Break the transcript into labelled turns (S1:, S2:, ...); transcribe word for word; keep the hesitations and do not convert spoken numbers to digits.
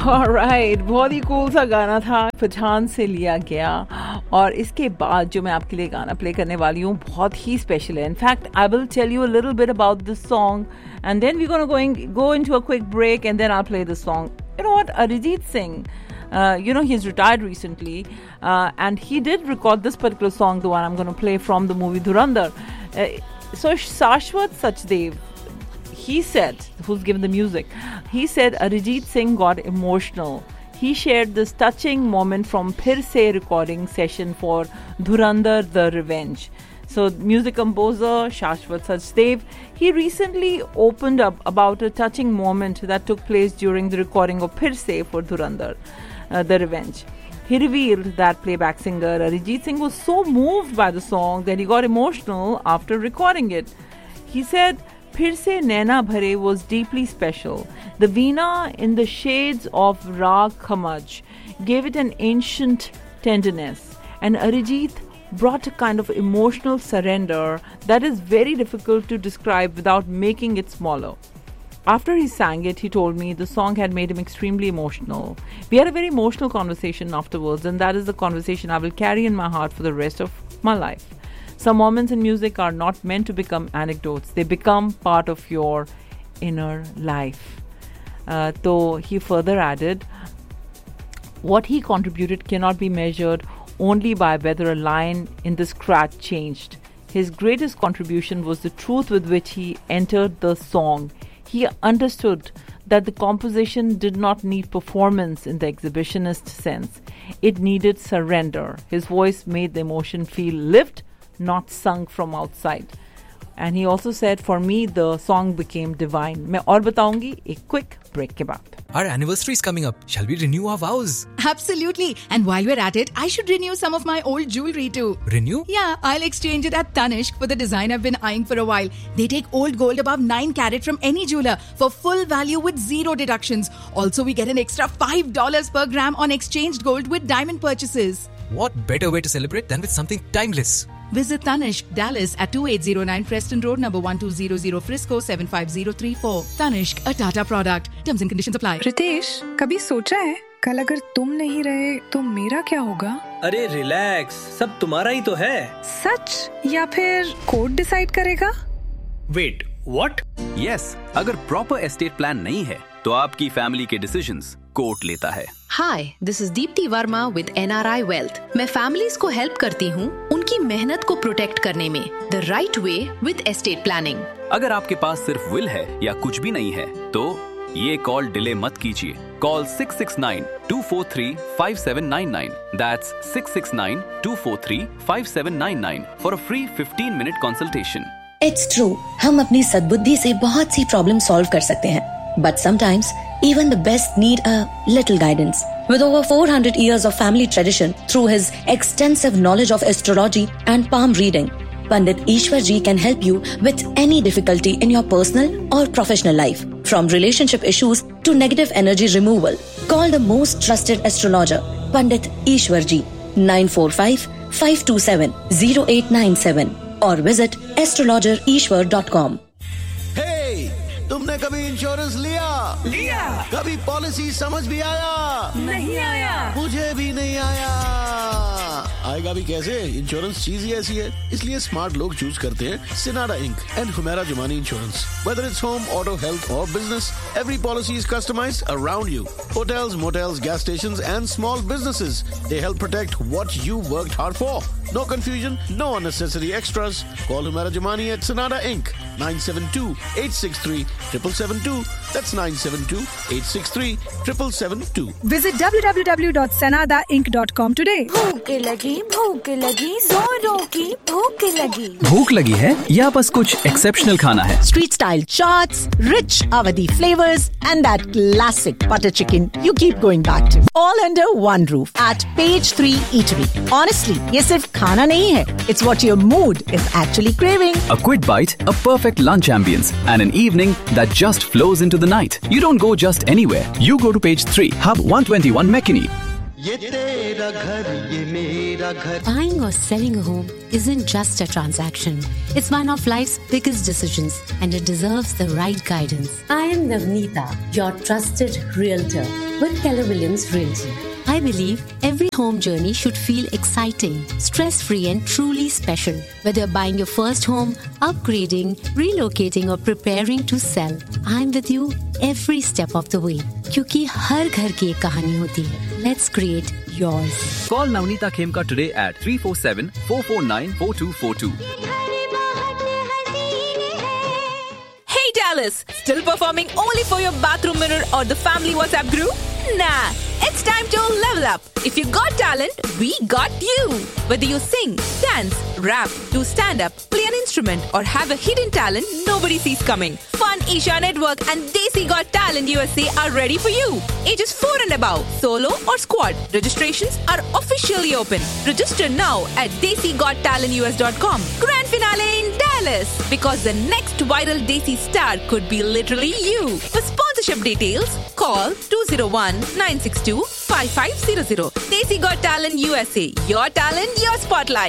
S1: Alright, बहुत ही cool सा गाना था, पठान से लिया गया. और इसके बाद जो मैं आपके लिए गाना प्ले करने वाली हूँ बहुत ही स्पेशल है. In fact, I will tell you a little bit about this song and then we're going to going, go into a quick break and then I'll play the song. You know what, Arijit Singh, uh, you know, he's retired recently uh, and he did record this particular song, the one I'm going to play from the movie Dhurandhar. Uh, so Shashwat Sachdev, he said, who's given the music, he said Arijit Singh got emotional. He shared this touching moment from Phir Se recording session for Dhurandhar The Revenge. So music composer Shashwat Sachdev, he recently opened up about a touching moment that took place during the recording of Phir Se for Dhurandhar uh, The Revenge. He revealed that playback singer Arijit Singh was so moved by the song that he got emotional after recording it. He said, Phir Se Naina Bhare was deeply special. The veena in the shades of Rag Khamaj gave it an ancient tenderness, and Arijit brought a kind of emotional surrender that is very difficult to describe without making it smaller. After he sang it, he told me the song had made him extremely emotional. We had a very emotional conversation afterwards, and that is the conversation I will carry in my heart for the rest of my life. Some moments in music are not meant to become anecdotes. They become part of your inner life. Uh, though he further added, what he contributed cannot be measured only by whether a line in the scratch changed. His greatest contribution was the truth with which he entered the song. He understood that the composition did not need performance in the exhibitionist sense. It needed surrender. His voice made the emotion feel lived, not sung from outside. And he also said, for me, the song became divine. मैं और बताऊंगी एक quick break के बाद.
S2: Our anniversary is coming up. Shall we renew our vows?
S3: Absolutely. And while we're at it, I should renew some of my old jewelry too.
S2: Renew?
S3: Yeah, I'll exchange it at Tanishq for the design I've been eyeing for a while. They take old gold above nine carat from any jeweler for full value with zero deductions. Also, we get an extra five dollars per gram on exchanged gold with diamond purchases.
S2: What better way to celebrate than with something timeless?
S3: Visit Tanishq, Dallas at twenty-eight oh nine Preston Road, number one two zero zero Frisco, seven five zero three four. Tanishq, a Tata product. Terms and conditions apply.
S4: Ritesh, कभी सोचा है कल अगर तुम नहीं रहे तो मेरा क्या होगा?
S5: अरे रिलैक्स, सब तुम्हारा ही तो है.
S4: सच या फिर कोर्ट डिसाइड करेगा?
S5: Wait, what?
S6: यस, अगर प्रॉपर एस्टेट प्लान नहीं है तो आपकी फैमिली के डिसीजंस कोर्ट लेता है.
S7: हाय, this is Deepti Verma with N R I wealth. मैं फैमिलीज को हेल्प करती हूँ उनकी मेहनत को प्रोटेक्ट करने में the right way with estate planning.
S6: अगर आपके पास सिर्फ विल है या कुछ भी नहीं है तो ये कॉल डिले मत कीजिए. Call six six nine to four three five seven nine nine. That's six six nine to four three five seven nine nine for a free fifteen minute consultation.
S8: It's true, हम अपनी सद्बुद्धि से बहुत सी problem solve कर सकते हैं. But sometimes, even the best need a little guidance. With over four hundred years of family tradition through his extensive knowledge of astrology and palm reading, Pandit Ishwar Ji can help you with any difficulty in your personal or professional life. From relationship issues to negative energy removal. Call the most trusted astrologer, Pandit Ishwar Ji, nine four five, five two seven, zero eight nine seven or visit astrologer ishwar dot com.
S9: तुमने कभी insurance लिया?
S4: लिया.
S9: कभी policy समझ भी आया?
S4: नहीं आया.
S9: मुझे भी नहीं आया. आएगा भी कैसे? इंश्योरेंस चीज ही ऐसी है. इसलिए स्मार्ट लोग चूज करते हैं सिनाडा ink and Humera Jumani insurance. Whether it's home, auto, health or business, every policy is customized around you. Hotels, motels, gas stations and small businesses. They help protect what you worked hard for. No confusion, no unnecessary extras. Call Humera Jumani at Sanada Incorporated. nine seven two, eight six three, seven seven seven two. That's nine seven two, eight six three, seven seven seven two.
S4: Visit w w w dot sanada inc dot com today.
S10: भूख लगी, भूख लगी, जोरों की भूख लगी.
S6: भूख लगी है या बस कुछ एक्सेप्शनल खाना है?
S11: Street style chaats, rich Awadhi flavors and that classic butter chicken you keep going back to. All under one roof at Page three Eatery. Honestly, ये सिर्फ खाना नहीं है. It's what your mood is actually craving.
S6: A quick bite, a perfect lunch ambience, and an evening that just flows into the night. You don't go just anywhere. You go to Page three, Hub one twenty-one Mechini.
S9: ये तेरा घर, ये मेरा घर.
S12: Buying or selling a home isn't just a transaction. It's one of life's biggest decisions and it deserves the right guidance. I am Navneeta, your trusted realtor. with Keller Williams Realty. I believe every home journey should feel exciting, stress-free and truly special. Whether you're buying your first home, upgrading, relocating or preparing to sell, I'm with you every step of the way. क्योंकि हर घर की एक कहानी होती है. Let's create yours.
S6: Call Navneeta Khemka today at three four seven, four four nine, four two four two.
S13: Hey Dallas, still performing only for your bathroom mirror or the family WhatsApp group? Nah, it's time to level up. If you got talent, we got you. Whether you sing, dance, rap, do stand-up, play an instrument or have a hidden talent nobody sees coming, Fun Isha Network and Desi Got Talent U S A are ready for you. Ages four and above, solo or squad. Registrations are officially open. Register now at desi got talent u s dot com. Grand finale in Dallas. Because the next viral Desi star could be literally you. For sponsorship details, call two zero one, nine six two, five five zero zero. Desi Got Talent U S A. Your talent, your spotlight.